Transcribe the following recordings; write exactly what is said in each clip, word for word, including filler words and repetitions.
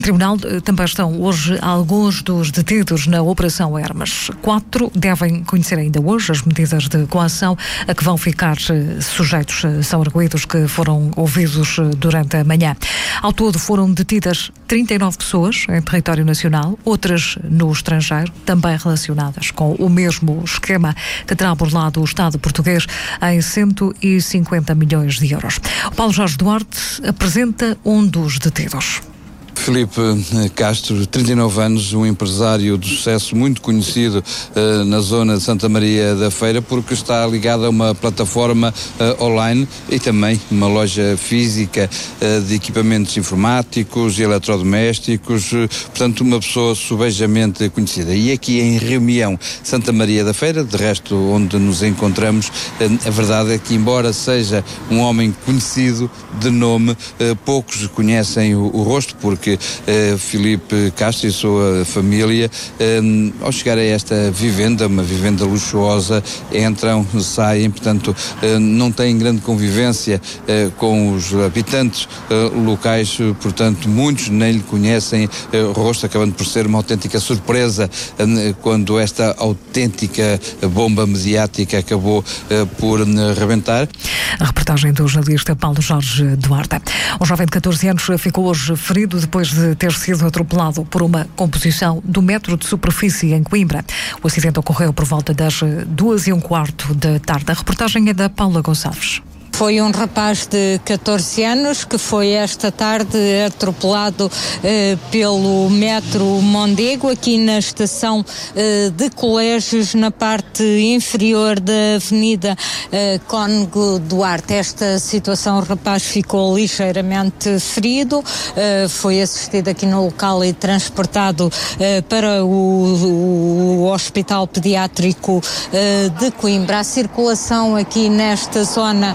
No Tribunal também estão hoje alguns dos detidos na Operação Hermes. Quatro devem conhecer ainda hoje as medidas de coação a que vão ficar sujeitos. São arguidos que foram ouvidos durante a manhã. Ao todo foram detidas trinta e nove pessoas em território nacional, outras no estrangeiro, também relacionadas com o mesmo esquema que terá burlado o Estado português em cento e cinquenta milhões de euros. O Paulo Jorge Duarte apresenta um dos detidos. Filipe Castro, trinta e nove anos, um empresário de sucesso muito conhecido uh, na zona de Santa Maria da Feira, porque está ligado a uma plataforma uh, online e também uma loja física uh, de equipamentos informáticos e eletrodomésticos, uh, portanto uma pessoa subejamente conhecida. E aqui em Reunião, Santa Maria da Feira, de resto onde nos encontramos, uh, a verdade é que embora seja um homem conhecido de nome, uh, poucos conhecem o, o rosto, porque Uh, Filipe Castro e sua família, uh, ao chegar a esta vivenda, uma vivenda luxuosa, entram, saem, portanto uh, não têm grande convivência uh, com os habitantes uh, locais, uh, portanto muitos nem lhe conhecem uh, o rosto, acabando por ser uma autêntica surpresa uh, quando esta autêntica bomba mediática acabou uh, por uh, rebentar. A reportagem do jornalista Paulo Jorge Duarte. Um jovem de catorze anos ficou hoje ferido depois de ter sido atropelado por uma composição do metro de superfície em Coimbra. O acidente ocorreu por volta das duas e um quarto da tarde. A reportagem é da Paula Gonçalves. Foi um rapaz de catorze anos que foi esta tarde atropelado eh, pelo metro Mondego, aqui na estação eh, de Colégios, na parte inferior da avenida eh, Cónigo Duarte. Esta situação, o rapaz ficou ligeiramente ferido, eh, foi assistido aqui no local e transportado eh, para o, o Hospital Pediátrico eh, de Coimbra. A circulação aqui nesta zona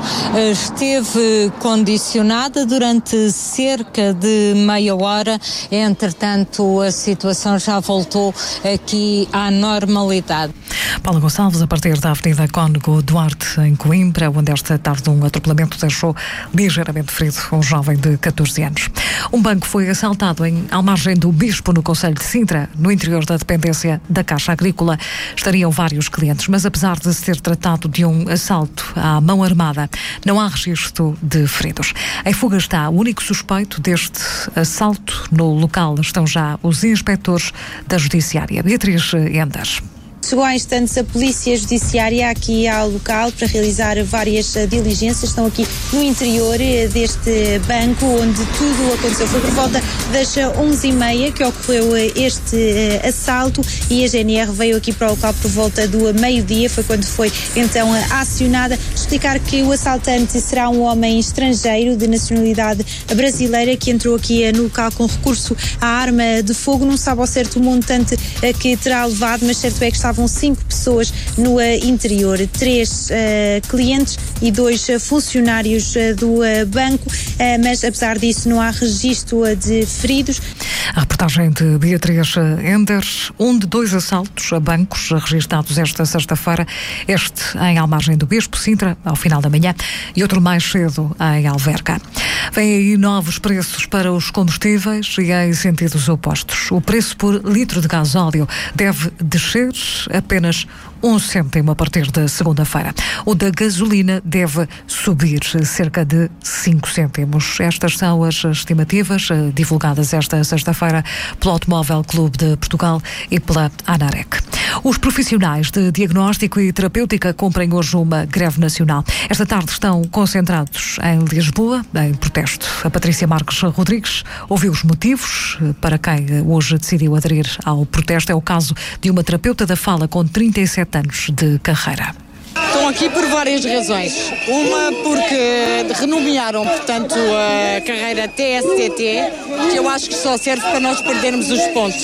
esteve condicionada durante cerca de meia hora. Entretanto, a situação já voltou aqui à normalidade. Paula Gonçalves, a partir da Avenida Cónigo Duarte, em Coimbra, onde esta tarde um atropelamento deixou ligeiramente ferido um jovem de catorze anos. Um banco foi assaltado em Almagem do Bispo, no concelho de Sintra, no interior da dependência da Caixa Agrícola. Estariam vários clientes, mas apesar de se ter tratado de um assalto à mão armada, não há registro de feridos. Em fuga está o único suspeito deste assalto. No local estão já os inspectores da Judiciária. Beatriz Enders. Chegou há instantes a Polícia Judiciária aqui ao local para realizar várias uh, diligências. Estão aqui no interior uh, deste banco onde tudo aconteceu. Foi por volta das onze e meia que ocorreu uh, este uh, assalto e a G N R veio aqui para o local por volta do meio-dia. Foi quando foi então uh, acionada. Explicar que o assaltante será um homem estrangeiro de nacionalidade brasileira que entrou aqui uh, no local com recurso à arma de fogo. Não sabe ao certo o montante uh, que terá levado, mas certo é que estava cinco pessoas no uh, interior, três uh, clientes e dois uh, funcionários uh, do uh, banco, uh, mas apesar disso não há registro uh, de feridos. A reportagem de Beatriz Enders, um de dois assaltos a bancos registados esta sexta-feira, este em Almagem do Bispo, Sintra, ao final da manhã, e outro mais cedo em Alverca. Vêm aí novos preços para os combustíveis e em sentidos opostos. O preço por litro de gasóleo deve descer apenas um cêntimo a partir da segunda-feira. O da gasolina deve subir cerca de cinco cêntimos. Estas são as estimativas divulgadas esta sexta-feira pelo Automóvel Clube de Portugal e pela ANAREC. Os profissionais de diagnóstico e terapêutica cumprem hoje uma greve nacional. Esta tarde estão concentrados em Lisboa, em protesto. A Patrícia Marques Rodrigues ouviu os motivos para quem hoje decidiu aderir ao protesto. É o caso de uma terapeuta da fala com trinta e sete anos de carreira. Estão aqui por várias razões. Uma porque renomearam, portanto, a carreira T S T T, que eu acho que só serve para nós perdermos os pontos.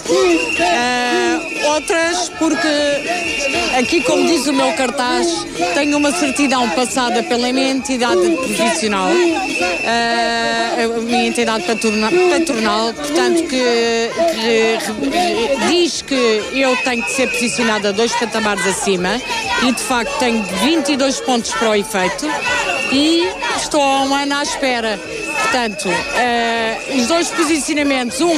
Uh, outras porque aqui, como diz o meu cartaz, tenho uma certidão passada pela minha entidade profissional, uh, a minha entidade patronal, patronal portanto que, que diz que eu tenho que ser posicionada dois patamares acima e de facto tenho vinte e dois pontos para o efeito e estou há um ano à espera. Portanto, uh, os dois posicionamentos, um